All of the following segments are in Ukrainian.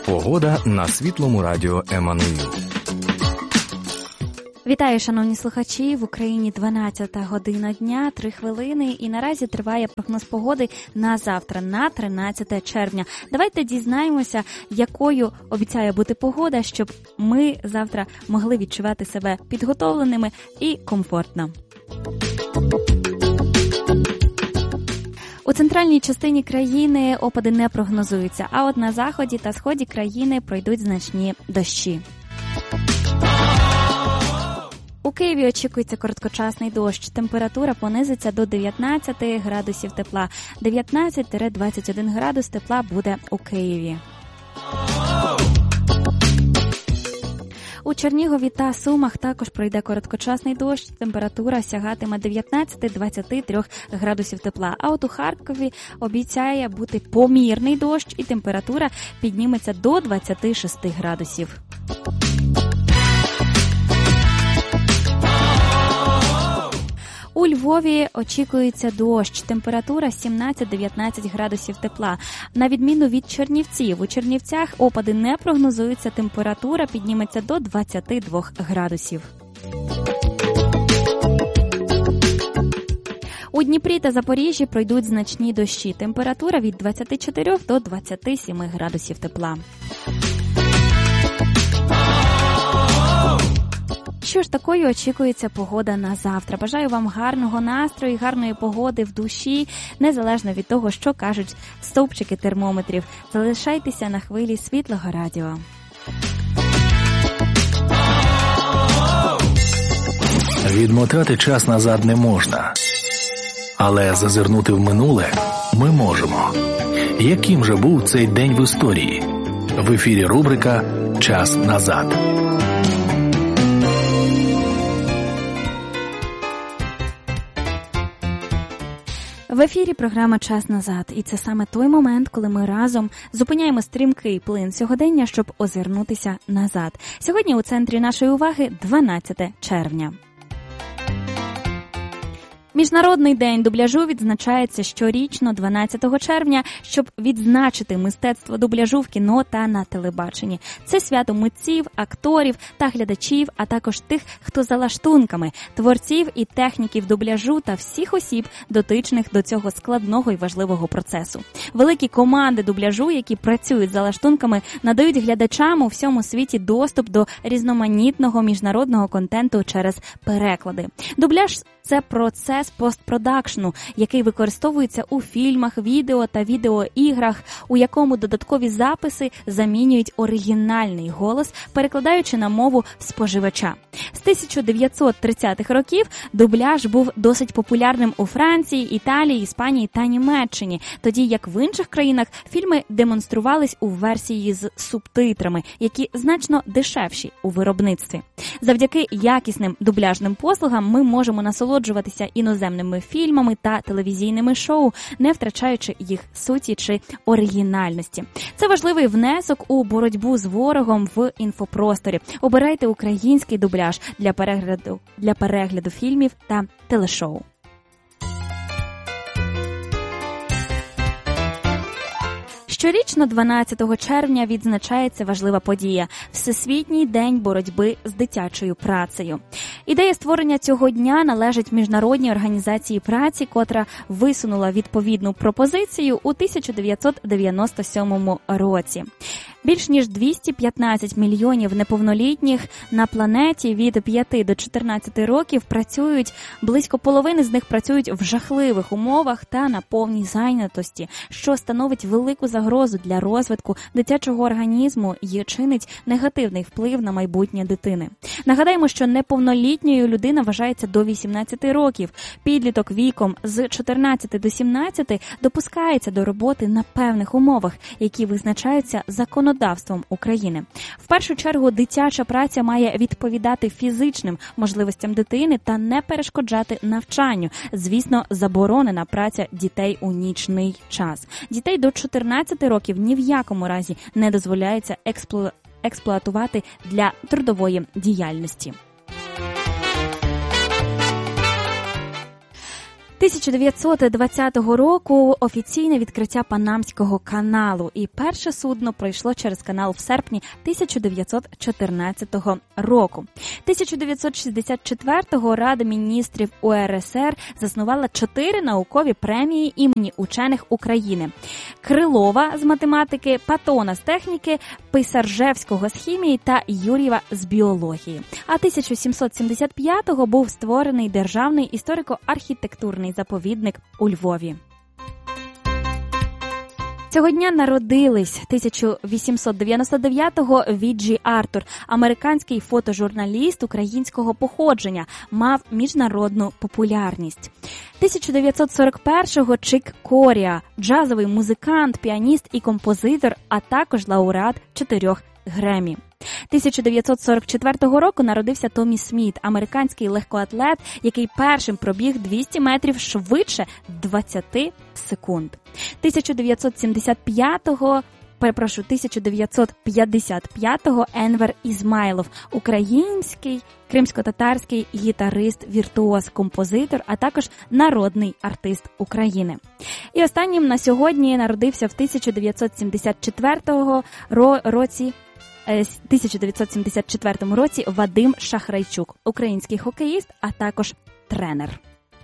Погода на Світлому радіо Еммануїл. Вітаю, шановні слухачі! В Україні 12 година дня, 3 хвилини, і наразі триває прогноз погоди на завтра, на 13 червня. Давайте дізнаємося, якою обіцяє бути погода, щоб ми завтра могли відчувати себе підготовленими і комфортно. У центральній частині країни опади не прогнозуються, а от на заході та сході країни пройдуть значні дощі. У Києві очікується короткочасний дощ. Температура понизиться до 19 градусів тепла. 19-21 градус тепла буде у Києві. У Чернігові та Сумах також пройде короткочасний дощ. Температура сягатиме 19-23 градусів тепла. А от у Харкові обіцяє бути помірний дощ і температура підніметься до 26 градусів. У Львові очікується дощ. Температура 17-19 градусів тепла. На відміну від Чернівців. У Чернівцях опади не прогнозуються. Температура підніметься до 22 градусів. У Дніпрі та Запоріжжі пройдуть значні дощі. Температура від 24 до 27 градусів тепла. Що ж, такою очікується погода на завтра. Бажаю вам гарного настрою, гарної погоди в душі, незалежно від того, що кажуть стовпчики термометрів. Залишайтеся на хвилі Світлого радіо. Відмотати час назад не можна. Але зазирнути в минуле ми можемо. Яким же був цей день в історії? В ефірі рубрика «Час назад». В ефірі програма «Час назад». І це саме той момент, коли ми разом зупиняємо стрімкий плин сьогодення, щоб озирнутися назад. Сьогодні у центрі нашої уваги 12 червня. Міжнародний день дубляжу відзначається щорічно 12 червня, щоб відзначити мистецтво дубляжу в кіно та на телебаченні. Це свято митців, акторів та глядачів, а також тих, хто за лаштунками, творців і техніків дубляжу та всіх осіб, дотичних до цього складного і важливого процесу. Великі команди дубляжу, які працюють за лаштунками, надають глядачам у всьому світі доступ до різноманітного міжнародного контенту через переклади. Дубляж – це процес постпродакшну, який використовується у фільмах, відео та відеоіграх, у якому додаткові записи замінюють оригінальний голос, перекладаючи на мову споживача. З 1930-х років дубляж був досить популярним у Франції, Італії, Іспанії та Німеччині, тоді як в інших країнах фільми демонструвались у версії з субтитрами, які значно дешевші у виробництві. Завдяки якісним дубляжним послугам ми можемо насолоджуватися іноземними фільмами та телевізійними шоу, не втрачаючи їх суті чи оригінальності. Це важливий внесок у боротьбу з ворогом в інфопросторі. Обирайте український дубляж для перегляду фільмів та телешоу. Щорічно 12 червня відзначається важлива подія – Всесвітній день боротьби з дитячою працею. Ідея створення цього дня належить Міжнародній організації праці, котра висунула відповідну пропозицію у 1997 році. Більш ніж 215 мільйонів неповнолітніх на планеті від 5 до 14 років працюють, близько половини з них працюють в жахливих умовах та на повній зайнятості, що становить велику загрозу для розвитку дитячого організму і чинить негативний вплив на майбутнє дитини. Нагадаємо, що неповнолітньою людина вважається до 18 років. Підліток віком з 14 до 17 допускається до роботи на певних умовах, які визначаються законодавством України. В першу чергу, дитяча праця має відповідати фізичним можливостям дитини та не перешкоджати навчанню. Звісно, заборонена праця дітей у нічний час. Дітей до 14 років ні в якому разі не дозволяється експлуатувати для трудової діяльності. 1920 року офіційне відкриття Панамського каналу, і перше судно пройшло через канал в серпні 1914 року. 1964-го Рада міністрів УРСР заснувала 4 наукові премії імені учених України. Крилова з математики, Патона з техніки, Писаржевського з хімії та Юрєва з біології. А 1775-го був створений Державний історико-архітектурний заповідник у Львові. Цього дня народились 1899-го Віджі Артур, американський фотожурналіст українського походження, мав міжнародну популярність. 1941-го Чик Коріа, джазовий музикант, піаніст і композитор, а також лауреат 4 Греммі. 1944 року народився Томі Сміт, американський легкоатлет, який першим пробіг 200 метрів швидше 20 секунд. 1955-го Енвер Ізмайлов, український кримсько-татарський гітарист-віртуоз, композитор, а також народний артист України. І останнім на сьогодні народився в 1974 році Вадим Шахрайчук, український хокеїст, а також тренер.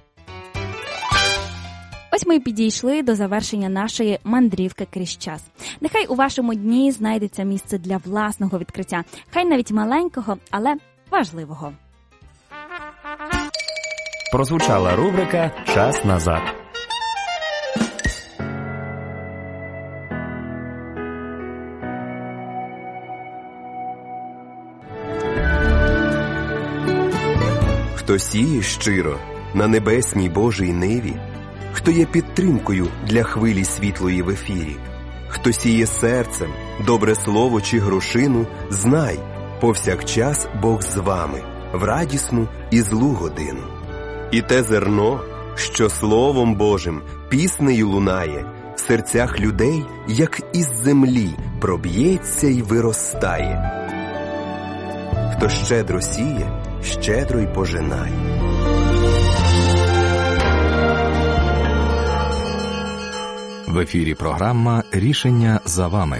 Ось ми і підійшли до завершення нашої мандрівки крізь час. Нехай у вашому дні знайдеться місце для власного відкриття, хай навіть маленького, але важливого. Прозвучала рубрика «Час назад». Хто сіє щиро на небесній Божій ниві, хто є підтримкою для хвилі світлої в ефірі, хто сіє серцем добре слово чи грошину, знай, повсякчас Бог з вами, в радісну і злу годину. І те зерно, що Словом Божим піснею лунає, в серцях людей, як із землі, проб'ється й виростає. Хто щедро сіє, щедро й пожинає. В ефірі програма «Рішення за вами».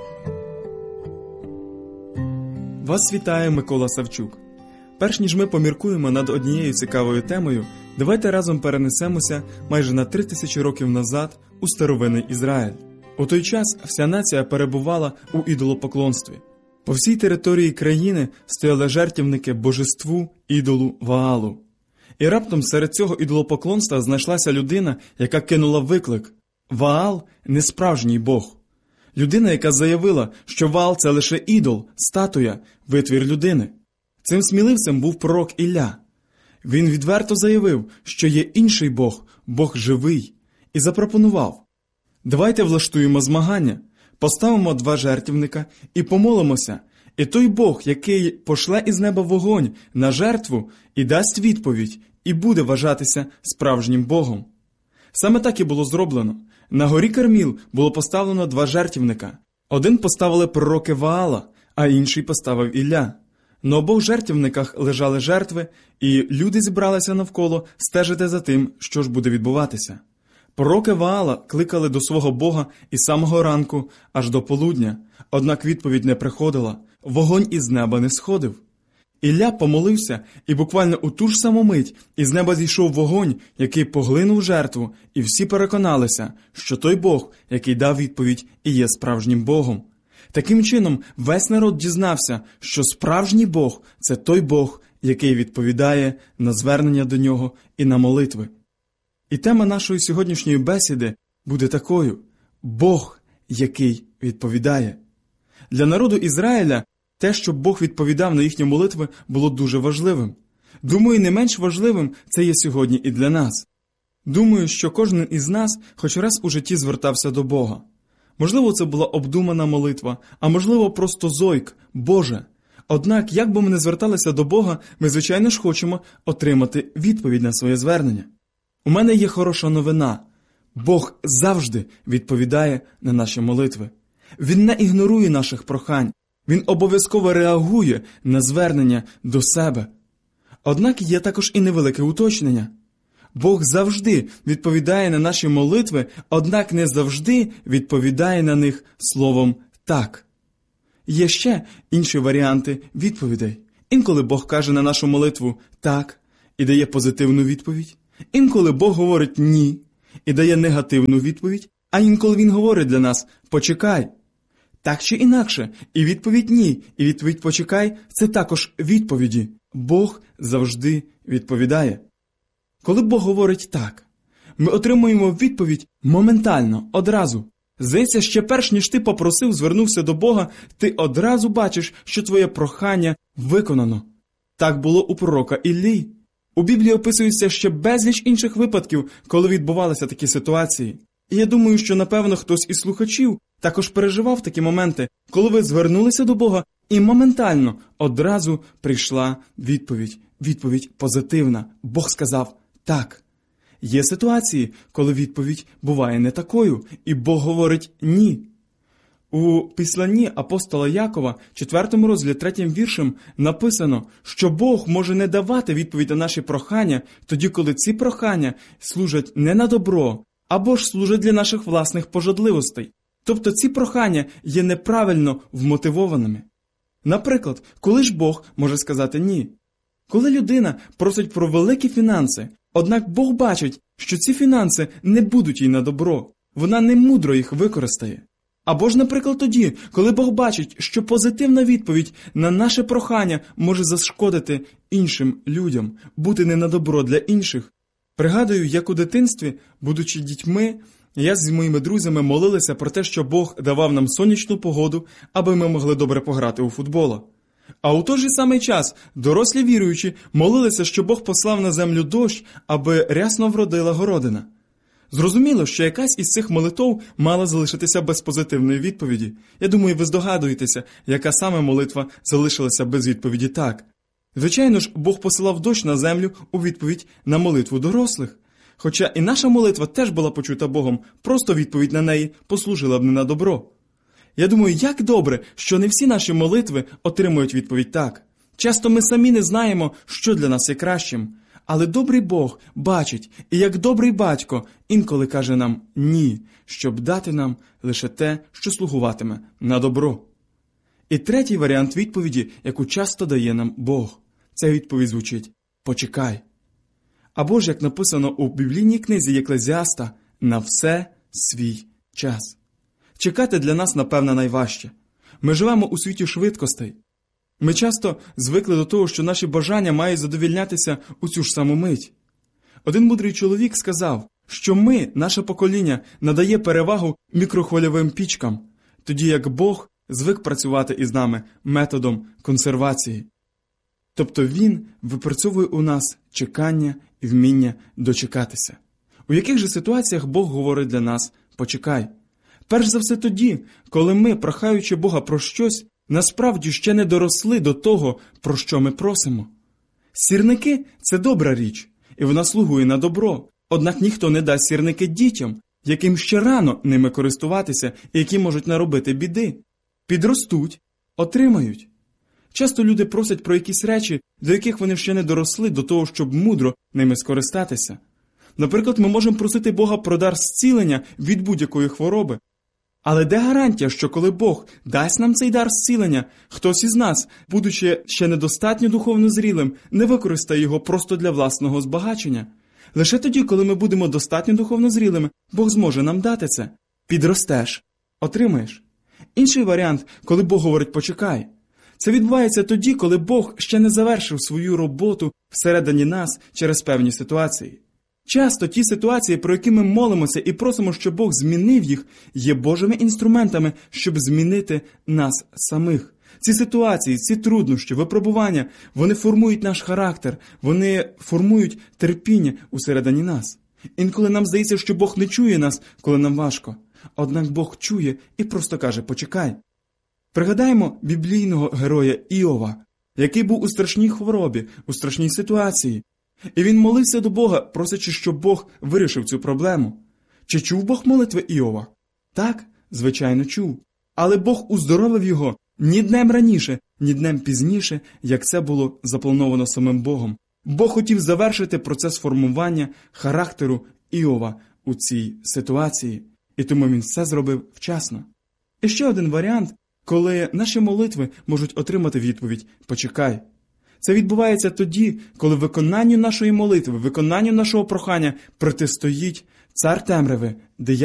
Вас вітає Микола Савчук. Перш ніж ми поміркуємо над однією цікавою темою, давайте разом перенесемося майже на 3000 років назад у старовинний Ізраїль. У той час вся нація перебувала у ідолопоклонстві. По всій території країни стояли жертвівники божеству ідолу Ваалу. І раптом серед цього ідолопоклонства знайшлася людина, яка кинула виклик. Ваал – не справжній Бог. Людина, яка заявила, що Ваал – це лише ідол, статуя, витвір людини. Цим сміливцем був пророк Ілля. Він відверто заявив, що є інший Бог, Бог живий, і запропонував: давайте влаштуємо змагання, поставимо 2 жертвівника і помолимося, і той Бог, який пошле із неба вогонь на жертву і дасть відповідь, і буде вважатися справжнім Богом. Саме так і було зроблено. На горі Карміл було поставлено 2 жертвівника. Один поставили пророки Ваала, а інший поставив Ілля. На обох жертвівниках лежали жертви, і люди зібралися навколо стежити за тим, що ж буде відбуватися. Пророки Ваала кликали до свого Бога із самого ранку аж до полудня, однак відповідь не приходила, вогонь із неба не сходив. Ілля помолився, і буквально у ту ж саму мить із неба зійшов вогонь, який поглинув жертву, і всі переконалися, що той Бог, який дав відповідь, і є справжнім Богом. Таким чином, весь народ дізнався, що справжній Бог – це той Бог, який відповідає на звернення до Нього і на молитви. І тема нашої сьогоднішньої бесіди буде такою – Бог, який відповідає. Для народу Ізраїля те, щоб Бог відповідав на їхні молитви, було дуже важливим. Думаю, не менш важливим це є сьогодні і для нас. Думаю, що кожен із нас хоч раз у житті звертався до Бога. Можливо, це була обдумана молитва, а можливо, просто зойк «Боже». Однак, як би ми не зверталися до Бога, ми, звичайно ж, хочемо отримати відповідь на своє звернення. У мене є хороша новина. Бог завжди відповідає на наші молитви. Він не ігнорує наших прохань. Він обов'язково реагує на звернення до себе. Однак є також і невелике уточнення. Бог завжди відповідає на наші молитви, однак не завжди відповідає на них словом «так». Є ще інші варіанти відповідей. Інколи Бог каже на нашу молитву «так» і дає позитивну відповідь. Інколи Бог говорить «ні» і дає негативну відповідь, а інколи Він говорить для нас «почекай». Так чи інакше, і відповідь «ні», і відповідь «почекай» – це також відповіді. Бог завжди відповідає. Коли Бог говорить «так», ми отримуємо відповідь моментально, одразу. Здається, ще перш ніж ти попросив, звернувся до Бога, ти одразу бачиш, що твоє прохання виконано. Так було у пророка Іллії. У Біблії описується ще безліч інших випадків, коли відбувалися такі ситуації. І я думаю, що, напевно, хтось із слухачів також переживав такі моменти, коли ви звернулися до Бога, і моментально одразу прийшла відповідь. Відповідь позитивна. Бог сказав «так». Є ситуації, коли відповідь буває не такою, і Бог говорить «ні». У післанні апостола Якова, 4 розділі 3 віршем, написано, що Бог може не давати відповідь на наші прохання, тоді, коли ці прохання служать не на добро, або ж служать для наших власних пожадливостей. Тобто ці прохання є неправильно вмотивованими. Наприклад, коли ж Бог може сказати «ні»? Коли людина просить про великі фінанси, однак Бог бачить, що ці фінанси не будуть їй на добро, вона не мудро їх використає. Або ж, наприклад, тоді, коли Бог бачить, що позитивна відповідь на наше прохання може зашкодити іншим людям, бути не на добро для інших. Пригадую, як у дитинстві, будучи дітьми, я з моїми друзями молилися про те, що Бог давав нам сонячну погоду, аби ми могли добре пограти у футбола. А у той же самий час дорослі віруючі молилися, що Бог послав на землю дощ, аби рясно вродила городина. Зрозуміло, що якась із цих молитов мала залишитися без позитивної відповіді. Я думаю, ви здогадуєтеся, яка саме молитва залишилася без відповіді «так». Звичайно ж, Бог посилав дощ на землю у відповідь на молитву дорослих. Хоча і наша молитва теж була почута Богом, просто відповідь на неї послужила б не на добро. Я думаю, як добре, що не всі наші молитви отримують відповідь «так». Часто ми самі не знаємо, що для нас є кращим. Але добрий Бог бачить, і як добрий батько інколи каже нам «ні», щоб дати нам лише те, що слугуватиме на добро. І третій варіант відповіді, яку часто дає нам Бог. Ця відповідь звучить «почекай». Або ж, як написано у біблійній книзі Єклезіаста, «на все свій час». Чекати для нас, напевно, найважче. Ми живемо у світі швидкостей. Ми часто звикли до того, що наші бажання мають задовільнятися у цю ж саму мить. Один мудрий чоловік сказав, що ми, наше покоління, надає перевагу мікрохвильовим пічкам, тоді як Бог звик працювати із нами методом консервації. Тобто Він випрацьовує у нас чекання і вміння дочекатися. У яких же ситуаціях Бог говорить для нас «почекай»? Перш за все тоді, коли ми, прохаючи Бога про щось, насправді ще не доросли до того, про що ми просимо. Сірники – це добра річ, і вона слугує на добро. Однак ніхто не дасть сірники дітям, яким ще рано ними користуватися і які можуть наробити біди. Підростуть, отримають. Часто люди просять про якісь речі, до яких вони ще не доросли до того, щоб мудро ними скористатися. Наприклад, ми можемо просити Бога про дар зцілення від будь-якої хвороби. Але де гарантія, що коли Бог дасть нам цей дар зцілення, хтось із нас, будучи ще недостатньо духовно зрілим, не використає його просто для власного збагачення? Лише тоді, коли ми будемо достатньо духовно зрілими, Бог зможе нам дати це. Підростеш – отримаєш. Інший варіант, коли Бог говорить «почекай». Це відбувається тоді, коли Бог ще не завершив свою роботу всередині нас через певні ситуації. Часто ті ситуації, про які ми молимося і просимо, щоб Бог змінив їх, є Божими інструментами, щоб змінити нас самих. Ці ситуації, ці труднощі, випробування, вони формують наш характер, вони формують терпіння усередині нас. Інколи нам здається, що Бог не чує нас, коли нам важко. Однак Бог чує і просто каже «почекай». Пригадаємо біблійного героя Іова, який був у страшній хворобі, у страшній ситуації. І він молився до Бога, просячи, щоб Бог вирішив цю проблему. Чи чув Бог молитви Іова? Так, звичайно, чув. Але Бог уздоровив його ні днем раніше, ні днем пізніше, як це було заплановано самим Богом. Бог хотів завершити процес формування характеру Іова у цій ситуації, і тому він все зробив вчасно. І ще один варіант, коли наші молитви можуть отримати відповідь «почекай». Це відбувається тоді, коли виконанню нашої молитви, виконанню нашого прохання протистоїть цар темряви, диявол.